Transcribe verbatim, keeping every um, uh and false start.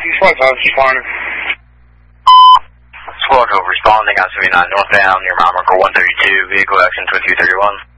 Squad five responding. Squad over responding on seventy-nine northbound near mile marker one thirty-two, vehicle action twenty-two thirty-one.